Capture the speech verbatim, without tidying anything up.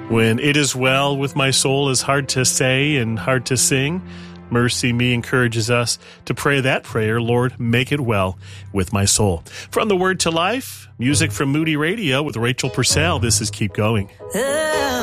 When it is well with my soul is hard to say and hard to sing, Mercy Me encourages us to pray that prayer, Lord, make it well with my soul. From the Word to Life, music from Moody Radio with Rachel Purcell, this is Keep Going.